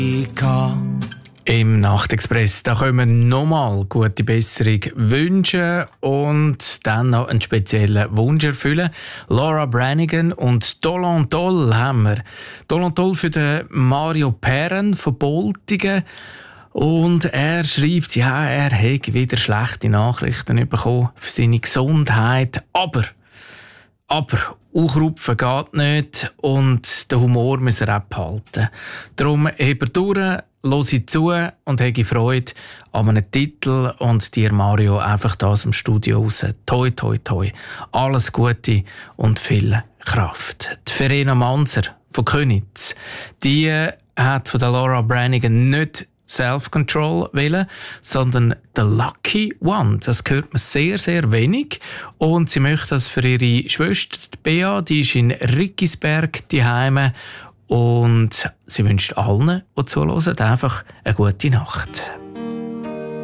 Im Nachtexpress, da können wir nochmal gute Besserung wünschen und dann noch einen speziellen Wunsch erfüllen. Laura Branigan und Dolontoll haben wir. Dolontoll für den Mario Perren von Boltingen. Und er schreibt, ja, er hätte wieder schlechte Nachrichten bekommen für seine Gesundheit. Aber, aufrupfen geht nicht und den Humor muss er auch behalten. Darum hebt er durch, höre zu und habe Freude an einem Titel und dir, Mario, einfach da aus dem Studio raus. Toi, toi, toi. Alles Gute und viel Kraft. Die Verena Manser von Könitz, die hat von der Laura Branigan nicht Self-Control wählen, sondern The Lucky One. Das hört man sehr, sehr wenig. Und sie möchte das für ihre Schwester, die Bea, die ist in Rickisberg daheim. Und sie wünscht allen, die zuhören, einfach eine gute Nacht.